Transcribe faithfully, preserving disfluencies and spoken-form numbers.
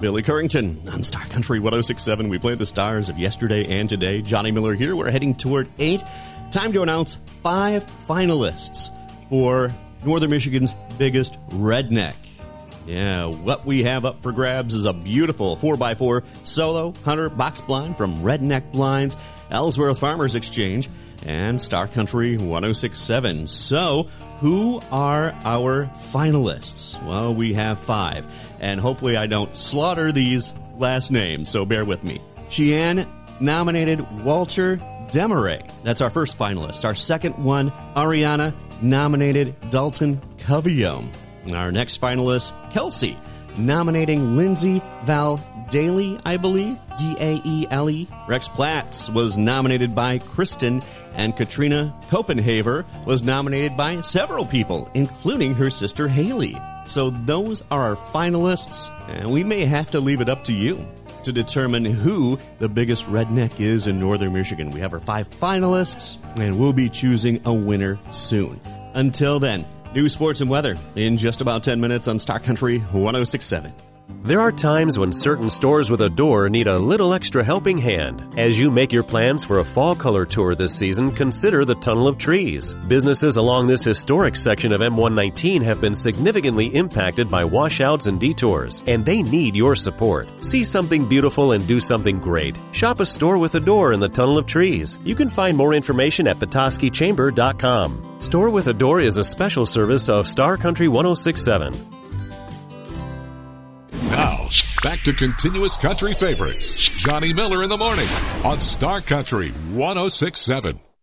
Billy Currington on Star Country one oh six point seven. We played the stars of yesterday and today. Johnny Miller here. We're heading toward eight. Time to announce five finalists for Northern Michigan's biggest redneck. Yeah, what we have up for grabs is a beautiful four by four solo hunter box blind from Redneck Blinds, Ellsworth Farmers Exchange, and Star Country one oh six point seven. So, who are our finalists? Well, we have five, and hopefully I don't slaughter these last names, so bear with me. Sheann nominated Walter Demaray. That's our first finalist. Our second one, Ariana, nominated Dalton Covillome. Our next finalist, Kelsey, nominating Lindsay Val Daly, I believe, D A E L E. Rex Platts was nominated by Kristen, and Katrina Copenhaver was nominated by several people, including her sister Haley. So those are our finalists, and we may have to leave it up to you to determine who the biggest redneck is in Northern Michigan. We have our five finalists, and we'll be choosing a winner soon. Until then, news, sports, and weather in just about ten minutes on Star Country one oh six point seven. There are times when certain stores with a door need a little extra helping hand. As you make your plans for a fall color tour this season, consider the Tunnel of Trees. Businesses along this historic section of M one nineteen have been significantly impacted by washouts and detours, and they need your support. See something beautiful and do something great. Shop a store with a door in the Tunnel of Trees. You can find more information at petoskey chamber dot com. Store with a Door is a special service of Star Country one oh six point seven. Now, back to continuous country favorites. Johnny Miller in the morning on Star Country one oh six point seven.